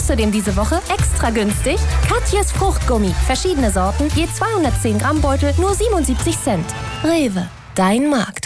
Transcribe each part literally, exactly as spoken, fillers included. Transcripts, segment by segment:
Außerdem diese Woche extra günstig Katjes Fruchtgummi. Verschiedene Sorten, je zweihundertzehn Gramm Beutel, nur siebenundsiebzig Cent. Rewe, dein Markt.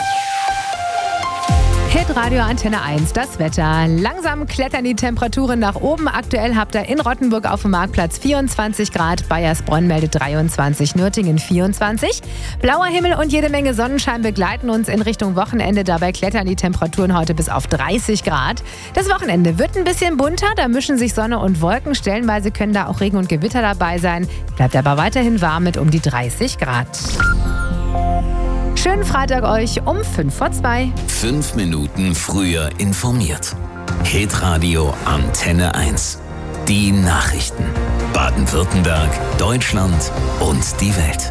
Hitradio Antenne eins, das Wetter. Langsam klettern die Temperaturen nach oben. Aktuell habt ihr in Rottenburg auf dem Marktplatz vierundzwanzig Grad, Bayersbronn meldet dreiundzwanzig, Nürtingen vierundzwanzig. Blauer Himmel und jede Menge Sonnenschein begleiten uns in Richtung Wochenende. Dabei klettern die Temperaturen heute bis auf dreißig Grad. Das Wochenende wird ein bisschen bunter, da mischen sich Sonne und Wolken. Stellenweise können da auch Regen und Gewitter dabei sein. Bleibt aber weiterhin warm mit um die dreißig Grad. Schönen Freitag euch um fünf vor zwei. Fünf Minuten früher informiert. Hitradio Antenne eins. Die Nachrichten. Baden-Württemberg, Deutschland und die Welt.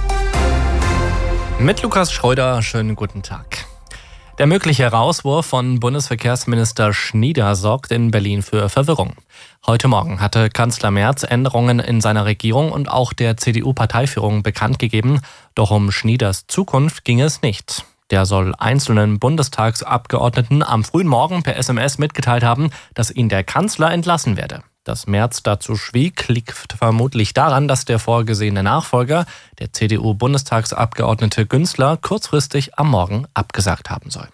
Mit Lukas Schröder, schönen guten Tag. Der mögliche Rauswurf von Bundesverkehrsminister Schnieder sorgt in Berlin für Verwirrung. Heute Morgen hatte Kanzler Merz Änderungen in seiner Regierung und auch der C D U-Parteiführung bekannt gegeben. Doch um Schnieders Zukunft ging es nicht. Der soll einzelnen Bundestagsabgeordneten am frühen Morgen per S M S mitgeteilt haben, dass ihn der Kanzler entlassen werde. Dass Merz dazu schwieg, liegt vermutlich daran, dass der vorgesehene Nachfolger, der C D U-Bundestagsabgeordnete Günzler, kurzfristig am Morgen abgesagt haben soll.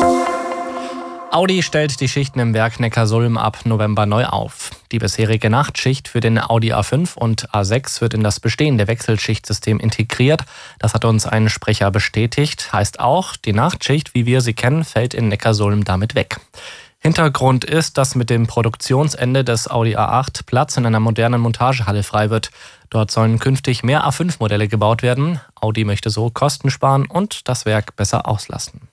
Audi stellt die Schichten im Werk Neckarsulm ab November neu auf. Die bisherige Nachtschicht für den Audi A fünf und A sechs wird in das bestehende Wechselschichtsystem integriert. Das hat uns ein Sprecher bestätigt. Heißt auch, die Nachtschicht, wie wir sie kennen, fällt in Neckarsulm damit weg. Hintergrund ist, dass mit dem Produktionsende des Audi A acht Platz in einer modernen Montagehalle frei wird. Dort sollen künftig mehr A fünf Modelle gebaut werden. Audi möchte so Kosten sparen und das Werk besser auslasten.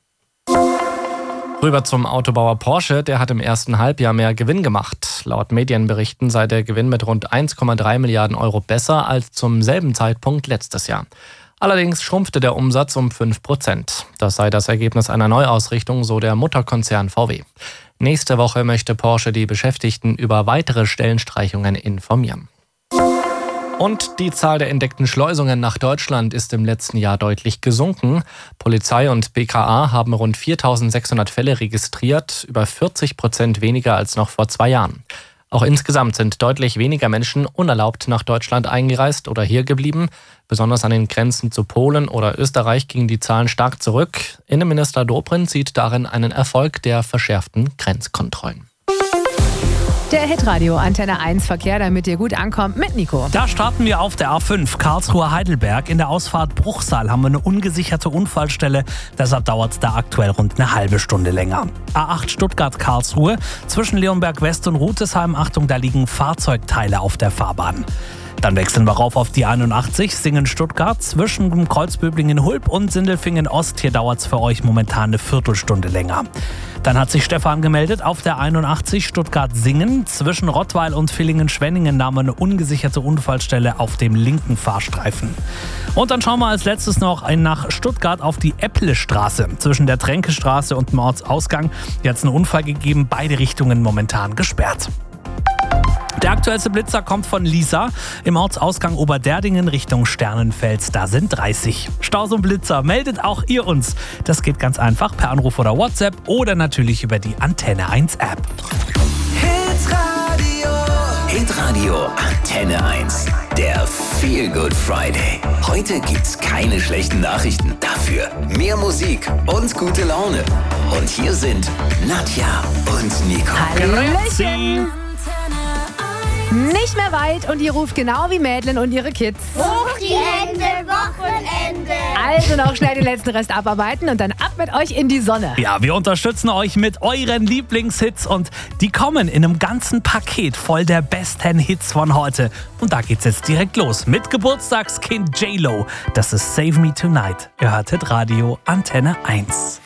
Rüber zum Autobauer Porsche, der hat im ersten Halbjahr mehr Gewinn gemacht. Laut Medienberichten sei der Gewinn mit rund eins Komma drei Milliarden Euro besser als zum selben Zeitpunkt letztes Jahr. Allerdings schrumpfte der Umsatz um fünf Prozent. Das sei das Ergebnis einer Neuausrichtung, so der Mutterkonzern V W. Nächste Woche möchte Porsche die Beschäftigten über weitere Stellenstreichungen informieren. Und die Zahl der entdeckten Schleusungen nach Deutschland ist im letzten Jahr deutlich gesunken. Polizei und B K A haben rund viertausendsechshundert Fälle registriert, über vierzig Prozent weniger als noch vor zwei Jahren. Auch insgesamt sind deutlich weniger Menschen unerlaubt nach Deutschland eingereist oder hier geblieben. Besonders an den Grenzen zu Polen oder Österreich gingen die Zahlen stark zurück. Innenminister Dobrindt sieht darin einen Erfolg der verschärften Grenzkontrollen. Der Hitradio Antenne eins Verkehr, damit ihr gut ankommt, mit Nico. Da starten wir auf der A fünf Karlsruhe-Heidelberg. In der Ausfahrt Bruchsal haben wir eine ungesicherte Unfallstelle. Deshalb dauert es da aktuell rund eine halbe Stunde länger. A acht Stuttgart-Karlsruhe. Zwischen Leonberg West und Rutesheim, Achtung, da liegen Fahrzeugteile auf der Fahrbahn. Dann wechseln wir rauf auf die einundachtzig, Singen-Stuttgart, zwischen Kreuzböblingen-Hulb und Sindelfingen-Ost. Hier dauert es für euch momentan eine Viertelstunde länger. Dann hat sich Stefan gemeldet auf der einundachtzig Stuttgart-Singen. Zwischen Rottweil und Villingen-Schwenningen nahm eine ungesicherte Unfallstelle auf dem linken Fahrstreifen. Und dann schauen wir als letztes noch nach Stuttgart auf die Epplestraße. Zwischen der Tränkestraße und dem Ortsausgang. Hier hat es einen Unfall gegeben, beide Richtungen momentan gesperrt. Der aktuellste Blitzer kommt von Lisa im Ortsausgang Oberderdingen Richtung Sternenfels. Da sind dreißig. Staus und Blitzer, meldet auch ihr uns. Das geht ganz einfach per Anruf oder WhatsApp oder natürlich über die Antenne eins App. Hitradio. Hitradio Antenne eins. Der Feel Good Friday. Heute gibt's keine schlechten Nachrichten. Dafür mehr Musik und gute Laune. Und hier sind Nadja und Nico. Hallöchen! Nicht mehr weit und ihr ruft genau wie Mädlen und ihre Kids. Hoch die Hände, Wochenende! Also noch schnell den letzten Rest abarbeiten und dann ab mit euch in die Sonne. Ja, wir unterstützen euch mit euren Lieblingshits und die kommen in einem ganzen Paket voll der besten Hits von heute. Und da geht's jetzt direkt los mit Geburtstagskind J-Lo. Das ist Save Me Tonight. Ihr hört Hitradio Antenne eins.